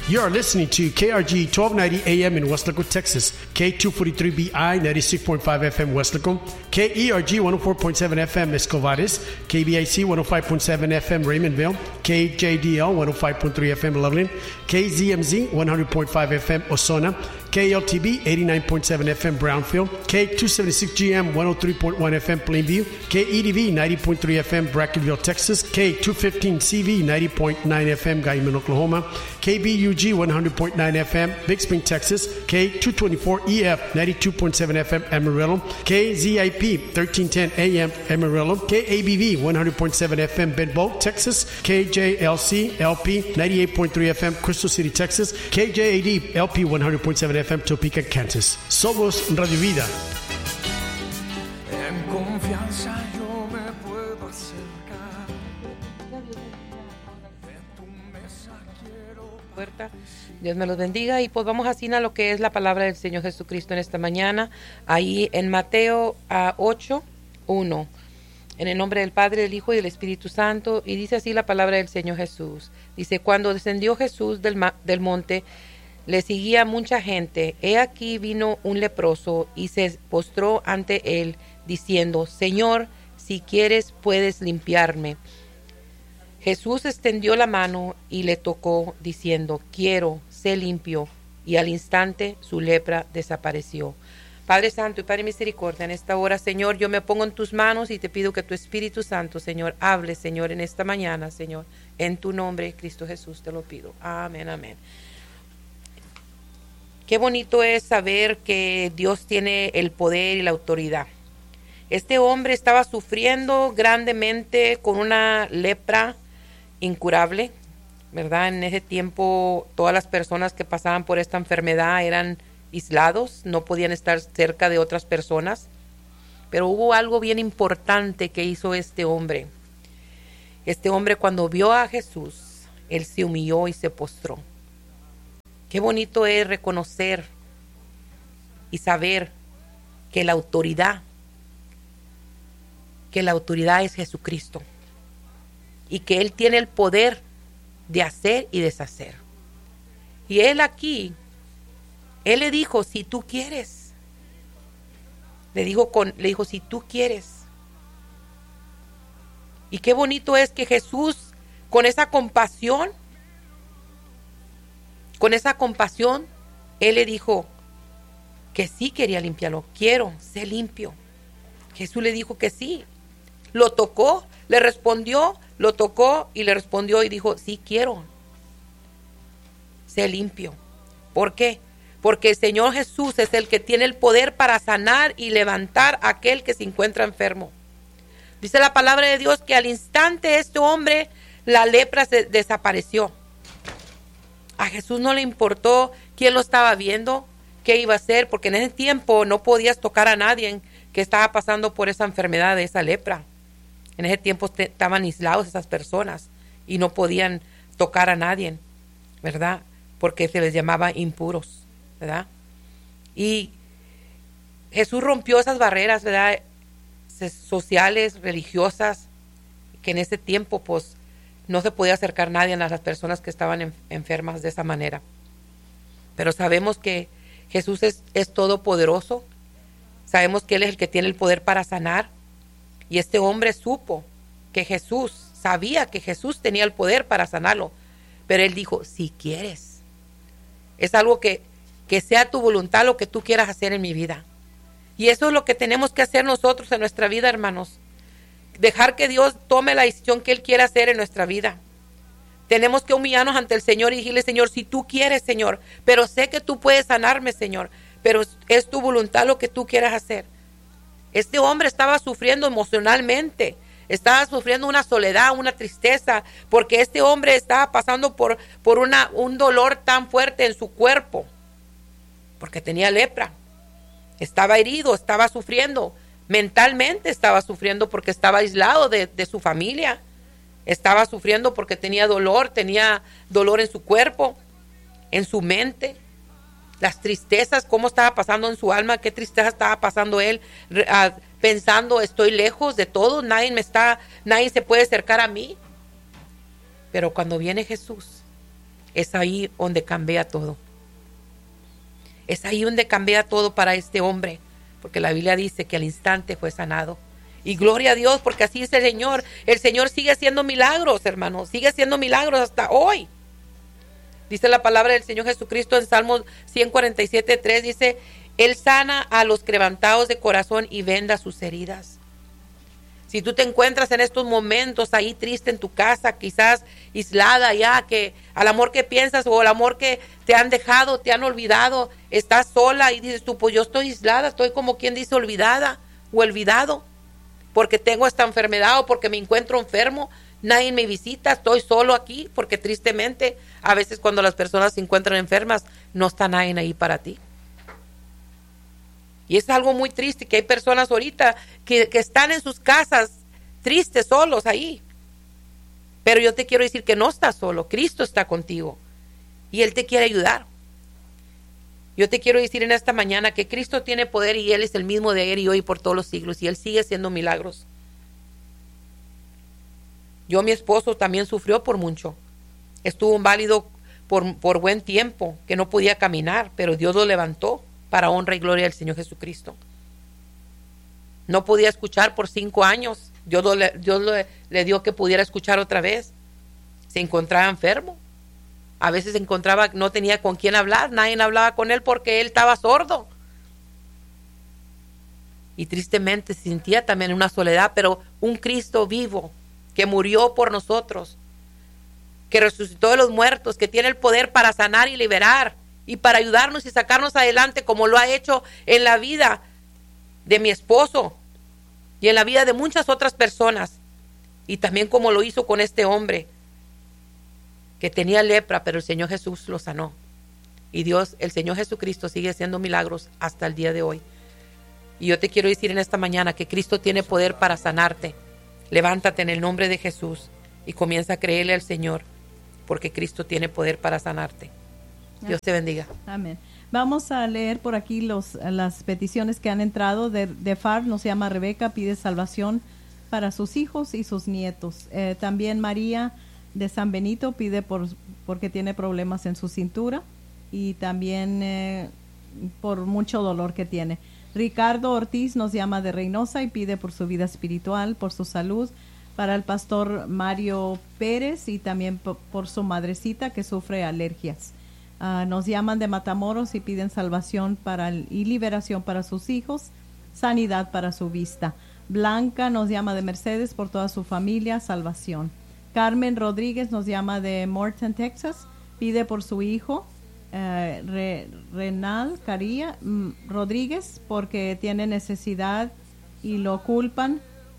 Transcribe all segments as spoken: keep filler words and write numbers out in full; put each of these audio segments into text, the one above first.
You are listening to K R G twelve ninety A M in Weslaco, Texas, K two forty-three B I ninety-six point five F M Weslaco, K E R G one oh four point seven F M Escovares, K B I C one oh five point seven F M Raymondville, K J D L one oh five point three F M Loveland, K Z M Z one hundred point five F M Osona, K L T B eighty-nine point seven F M Brownfield, K two seventy-six G M one oh three point one F M Plainview, K E D V ninety point three F M Brackenville, Texas, K two fifteen C V ninety point nine F M Guyman, Oklahoma, K B U G one hundred point nine F M Big Spring, Texas, K two twenty-four E F ninety-two point seven F M Amarillo, K Z I P thirteen ten A M Amarillo, K A B V one hundred point seven F M Benbow, Texas, K J L C L P ninety-eight point three F M Crystal City, Texas, K J A D L P one hundred point seven F M Topeka, Kansas. Somos Radio Vida. En confianza yo me puedo acercar. De tu mesa quiero puerta. Dios me los bendiga y pues vamos así a lo que es la palabra del Señor Jesucristo en esta mañana, ahí en Mateo uh, ocho, uno. En el nombre del Padre, del Hijo y del Espíritu Santo, y dice así la palabra del Señor Jesús. Dice, cuando descendió Jesús del, ma- del monte, le seguía mucha gente. He aquí vino un leproso y se postró ante él, diciendo, Señor, si quieres puedes limpiarme. Jesús extendió la mano y le tocó, diciendo, quiero, sé limpio. Y al instante su lepra desapareció. Padre Santo y Padre Misericordia, en esta hora, Señor, yo me pongo en tus manos y te pido que tu Espíritu Santo, Señor, hable, Señor, en esta mañana, Señor. En tu nombre, Cristo Jesús, te lo pido. Amén, amén. Qué bonito es saber que Dios tiene el poder y la autoridad. Este hombre estaba sufriendo grandemente con una lepra incurable, ¿verdad? En ese tiempo todas las personas que pasaban por esta enfermedad eran aislados, no podían estar cerca de otras personas. Pero hubo algo bien importante que hizo este hombre. Este hombre cuando vio a Jesús, él se humilló y se postró. Qué bonito es reconocer y saber que la autoridad, que la autoridad es Jesucristo y que Él tiene el poder de hacer y deshacer. Y Él aquí, Él le dijo, si tú quieres, le dijo, con, le dijo, si tú quieres. Y qué bonito es que Jesús, con esa compasión, Con esa compasión, Él le dijo que sí quería limpiarlo. Quiero, sé limpio. Jesús le dijo que sí. Lo tocó, le respondió, lo tocó y le respondió y dijo, sí quiero. Sé limpio. ¿Por qué? Porque el Señor Jesús es el que tiene el poder para sanar y levantar a aquel que se encuentra enfermo. Dice la palabra de Dios que al instante este hombre, la lepra se desapareció. A Jesús no le importó quién lo estaba viendo, qué iba a hacer, porque en ese tiempo no podías tocar a nadie que estaba pasando por esa enfermedad de esa lepra. En ese tiempo te, estaban aislados esas personas y no podían tocar a nadie, ¿verdad? Porque se les llamaba impuros, ¿verdad? Y Jesús rompió esas barreras, ¿verdad? Sociales, religiosas, que en ese tiempo, pues, no se podía acercar nadie a las personas que estaban en, enfermas de esa manera. Pero sabemos que Jesús es, es todopoderoso. Sabemos que Él es el que tiene el poder para sanar. Y este hombre supo que Jesús, sabía que Jesús tenía el poder para sanarlo. Pero Él dijo, si quieres. Es algo que, que sea tu voluntad lo que tú quieras hacer en mi vida. Y eso es lo que tenemos que hacer nosotros en nuestra vida, hermanos. Dejar que Dios tome la decisión que Él quiera hacer en nuestra vida. Tenemos que humillarnos ante el Señor y decirle, Señor, si tú quieres, Señor, pero sé que tú puedes sanarme, Señor, pero es tu voluntad lo que tú quieras hacer. Este hombre estaba sufriendo emocionalmente, estaba sufriendo una soledad, una tristeza, porque este hombre estaba pasando por, por una, un dolor tan fuerte en su cuerpo, porque tenía lepra, estaba herido, estaba sufriendo. Mentalmente estaba sufriendo porque estaba aislado de, de su familia. Estaba sufriendo porque tenía dolor, tenía dolor en su cuerpo, en su mente. Las tristezas, cómo estaba pasando en su alma, qué tristeza estaba pasando él, uh, pensando, estoy lejos de todo, nadie me está, nadie se puede acercar a mí. Pero cuando viene Jesús, Es ahí donde cambia todo. Es ahí donde cambia todo para este hombre, porque la Biblia dice que al instante fue sanado. Y gloria a Dios, porque así es el Señor. El Señor sigue haciendo milagros, hermanos. Sigue haciendo milagros hasta hoy. Dice la palabra del Señor Jesucristo en Salmos ciento cuarenta y siete, tres, dice, Él sana a los quebrantados de corazón y venda sus heridas. Si tú te encuentras en estos momentos ahí triste en tu casa, quizás aislada ya, que al amor que piensas o el amor que te han dejado, te han olvidado, estás sola y dices tú, pues yo estoy aislada, estoy como quien dice olvidada o olvidado, porque tengo esta enfermedad o porque me encuentro enfermo, nadie me visita, estoy solo aquí, porque tristemente a veces cuando las personas se encuentran enfermas, no está nadie ahí para ti. Y es algo muy triste que hay personas ahorita que, que están en sus casas tristes, solos ahí. Pero yo te quiero decir que no estás solo, Cristo está contigo y Él te quiere ayudar. Yo te quiero decir en esta mañana que Cristo tiene poder y Él es el mismo de ayer y hoy por todos los siglos y Él sigue haciendo milagros. Yo, mi esposo, también sufrió por mucho. Estuvo inválido por, por buen tiempo, que no podía caminar, pero Dios lo levantó para honra y gloria del Señor Jesucristo. No podía escuchar por cinco años. Dios, lo, Dios lo, le dio que pudiera escuchar otra vez. Se encontraba enfermo. A veces se encontraba, no tenía con quién hablar. Nadie hablaba con él porque él estaba sordo. Y tristemente se sentía también una soledad, pero un Cristo vivo que murió por nosotros, que resucitó de los muertos, que tiene el poder para sanar y liberar y para ayudarnos y sacarnos adelante como lo ha hecho en la vida de mi esposo y en la vida de muchas otras personas y también como lo hizo con este hombre que tenía lepra, pero el Señor Jesús lo sanó. Y Dios, el Señor Jesucristo sigue haciendo milagros hasta el día de hoy. Y yo te quiero decir en esta mañana que Cristo tiene poder para sanarte. Levántate en el nombre de Jesús y comienza a creerle al Señor, porque Cristo tiene poder para sanarte. Dios te bendiga. Amén. Vamos a leer por aquí los, las peticiones que han entrado. De, de Far nos llama Rebeca, pide salvación para sus hijos y sus nietos. Eh, también María de San Benito pide por porque tiene problemas en su cintura y también eh, por mucho dolor que tiene. Ricardo Ortiz nos llama de Reynosa y pide por su vida espiritual, por su salud, para el pastor Mario Pérez y también por, por su madrecita que sufre alergias. Uh, nos llaman de Matamoros y piden salvación para el, y liberación para sus hijos, sanidad para su vista. Blanca nos llama de Mercedes por toda su familia, salvación. Carmen Rodríguez nos llama de Morton, Texas, pide por su hijo, uh, Re, Renal Caría mm, Rodríguez, porque tiene necesidad y lo culpan,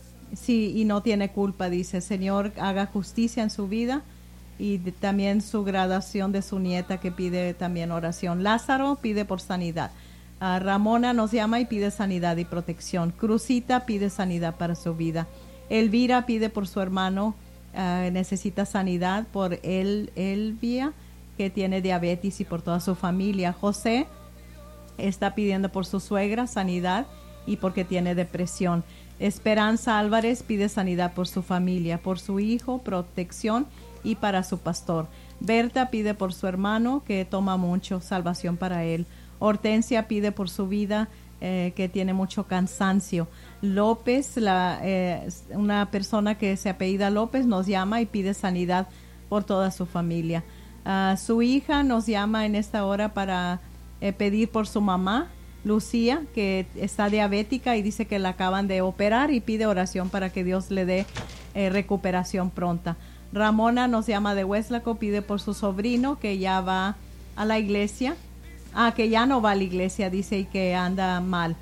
sí, y no tiene culpa, dice, Señor, haga justicia en su vida. Y de, también su graduación de su nieta que pide también oración. Lázaro pide por sanidad. Uh, Ramona nos llama y pide sanidad y protección. Cruzita pide sanidad para su vida. Elvira pide por su hermano, uh, necesita sanidad por el, Elvia, que tiene diabetes y por toda su familia. José está pidiendo por su suegra sanidad y porque tiene depresión. Esperanza Álvarez pide sanidad por su familia, por su hijo, protección y para su pastor. Berta pide por su hermano que toma mucho, salvación para él. Hortensia pide por su vida, eh, que tiene mucho cansancio. López, la, eh, una persona que se apellida López, nos llama y pide sanidad por toda su familia. Uh, su hija nos llama en esta hora para eh, pedir por su mamá, Lucía, que está diabética y dice que la acaban de operar y pide oración para que Dios le dé eh, recuperación pronta. Ramona nos llama de Hueslaco, pide por su sobrino que ya va a la iglesia, ah, que ya no va a la iglesia, dice, y que anda mal.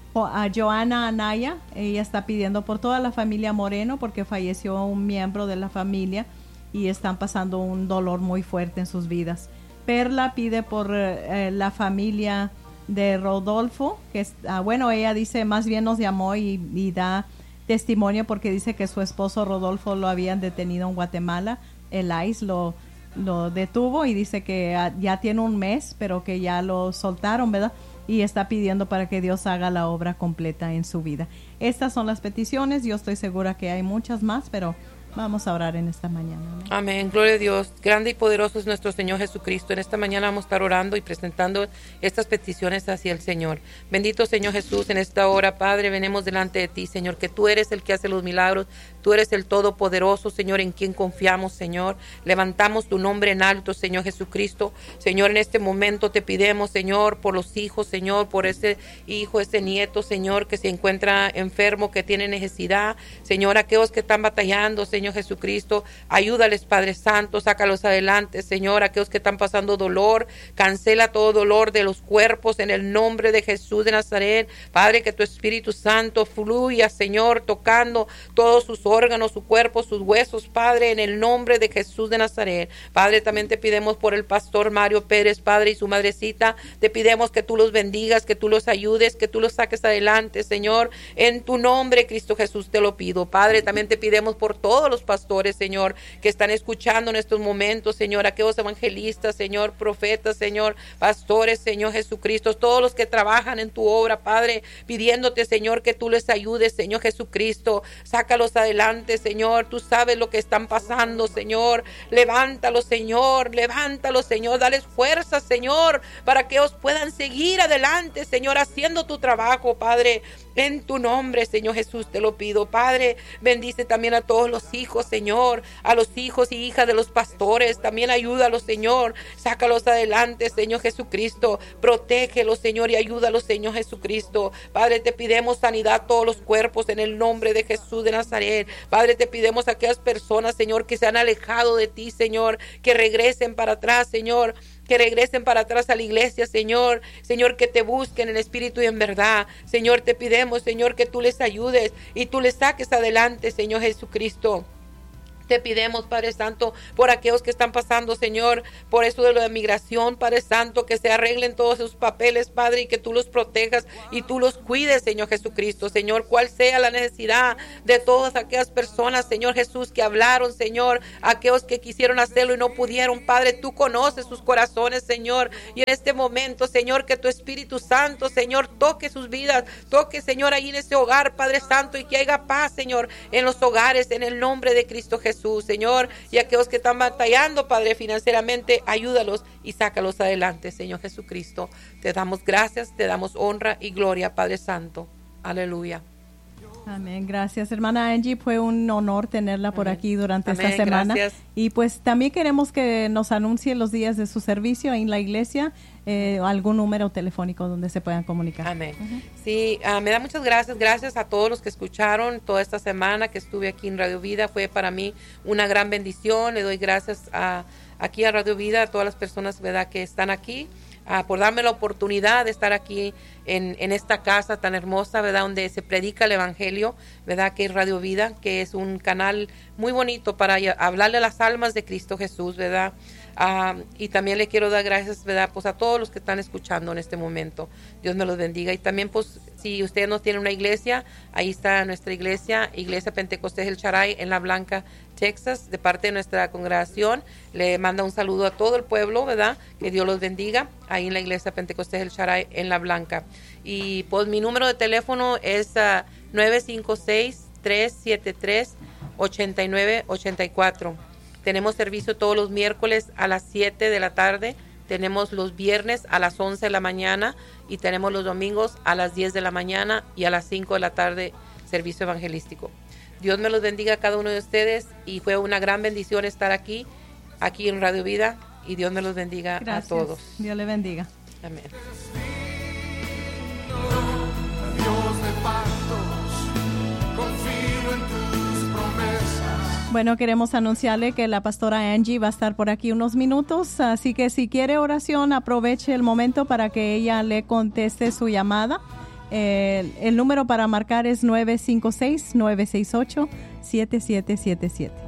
A Joana Anaya, ella está pidiendo por toda la familia Moreno porque falleció un miembro de la familia y están pasando un dolor muy fuerte en sus vidas. Perla pide por eh, la familia de Rodolfo, que es, ah, bueno, ella dice, más bien nos llamó y, y da testimonio porque dice que su esposo Rodolfo lo habían detenido en Guatemala, el I C E lo, lo detuvo y dice que ya tiene un mes, pero que ya lo soltaron, ¿verdad? Y está pidiendo para que Dios haga la obra completa en su vida. Estas son las peticiones, yo estoy segura que hay muchas más, pero Vamos a orar en esta mañana. Amén. Amén. Gloria a Dios. Grande y poderoso es nuestro Señor Jesucristo. En esta mañana vamos a estar orando y presentando estas peticiones hacia el Señor. Bendito Señor Jesús, en esta hora, Padre, venimos delante de ti, Señor, que tú eres el que hace los milagros. Tú eres el Todopoderoso, Señor, en quien confiamos, Señor. Levantamos tu nombre en alto, Señor Jesucristo. Señor, en este momento te pidemos, Señor, por los hijos, Señor, por ese hijo, ese nieto, Señor, que se encuentra enfermo, que tiene necesidad. Señor, aquellos que están batallando, Señor Jesucristo, ayúdales, Padre Santo, sácalos adelante, Señor. Aquellos que están pasando dolor, cancela todo dolor de los cuerpos en el nombre de Jesús de Nazaret. Padre, que tu Espíritu Santo fluya, Señor, tocando todos sus órganos, su cuerpo, sus huesos, Padre, en el nombre de Jesús de Nazaret. Padre, también te pidemos por el pastor Mario Pérez, Padre, y su madrecita. Te pidemos que tú los bendigas, que tú los ayudes, que tú los saques adelante, Señor. En tu nombre, Cristo Jesús, te lo pido. Padre, también te pidemos por todos los pastores, Señor, que están escuchando en estos momentos, Señor, aquellos evangelistas, Señor, profetas, Señor, pastores, Señor Jesucristo, todos los que trabajan en tu obra, Padre, pidiéndote, Señor, que tú les ayudes, Señor Jesucristo. Sácalos adelante, Señor. Tú sabes lo que están pasando, Señor. Levántalos, Señor. Levántalos, Señor. Dales fuerza, Señor, para que ellos puedan seguir adelante, Señor, haciendo tu trabajo, Padre. En tu nombre, Señor Jesús, te lo pido, Padre. Bendice también a todos los hijos, Señor, a los hijos y hijas de los pastores. También ayúdalos, Señor. Sácalos adelante, Señor Jesucristo. Protégelos, Señor, y ayúdalos, Señor Jesucristo. Padre, te pidemos sanidad a todos los cuerpos en el nombre de Jesús de Nazaret. Padre, te pidemos a aquellas personas, Señor, que se han alejado de ti, Señor, que regresen para atrás, Señor. Que regresen para atrás a la iglesia, Señor. Señor, que te busquen en espíritu y en verdad. Señor, te pidemos, Señor, que tú les ayudes y tú les saques adelante, Señor Jesucristo. Te pidemos, Padre Santo, por aquellos que están pasando, Señor, por eso de lo de migración, Padre Santo, que se arreglen todos sus papeles, Padre, y que tú los protejas y tú los cuides, Señor Jesucristo. Señor, cuál sea la necesidad de todas aquellas personas, Señor Jesús, que hablaron, Señor, aquellos que quisieron hacerlo y no pudieron, Padre, tú conoces sus corazones, Señor, y en este momento, Señor, que tu Espíritu Santo, Señor, toque sus vidas, toque, Señor, ahí en ese hogar, Padre Santo, y que haya paz, Señor, en los hogares, en el nombre de Cristo Jesús. Jesús, Señor, y aquellos que están batallando, Padre, financieramente, ayúdalos y sácalos adelante, Señor Jesucristo. Te damos gracias, te damos honra y gloria, Padre Santo. Aleluya. Amén, gracias hermana Angie, fue un honor tenerla por Amén. Aquí durante Amén, esta semana. Gracias. Y pues también queremos que nos anuncie los días de su servicio en la iglesia, eh, algún número telefónico donde se puedan comunicar. Amén. Uh-huh. Sí, uh, me da muchas gracias, gracias a todos los que escucharon toda esta semana que estuve aquí en Radio Vida, fue para mí una gran bendición. Le doy gracias a, aquí a Radio Vida, a todas las personas, ¿verdad?, que están aquí. Uh, por darme la oportunidad de estar aquí en, en esta casa tan hermosa, ¿verdad?, donde se predica el Evangelio, ¿verdad?, que es Radio Vida, que es un canal muy bonito para hablarle a las almas de Cristo Jesús, ¿verdad? Uh, y también le quiero dar gracias, ¿verdad?, pues a todos los que están escuchando en este momento. Dios me los bendiga. Y también, pues, si usted no tiene una iglesia, ahí está nuestra iglesia, Iglesia Pentecostés El Shaddai en La Blanca, Texas, de parte de nuestra congregación. Le manda un saludo a todo el pueblo, ¿verdad? Que Dios los bendiga, ahí en la Iglesia Pentecostés El Shaddai en La Blanca. Y pues mi número de teléfono es uh, nueve cinco seis, tres siete tres, ocho nueve ocho cuatro. Tenemos servicio todos los miércoles a las siete de la tarde, tenemos los viernes a las once de la mañana y tenemos los domingos a las diez de la mañana y a las cinco de la tarde servicio evangelístico. Dios me los bendiga a cada uno de ustedes y fue una gran bendición estar aquí, aquí en Radio Vida, y Dios me los bendiga. Gracias. A todos. Dios le bendiga. Amén. Dios de pactos, confío en tus promesas. Bueno, queremos anunciarle que la pastora Angie va a estar por aquí unos minutos, así que si quiere oración, aproveche el momento para que ella le conteste su llamada. El, el número para marcar es nueve cinco seis, nueve seis ocho, siete siete siete siete.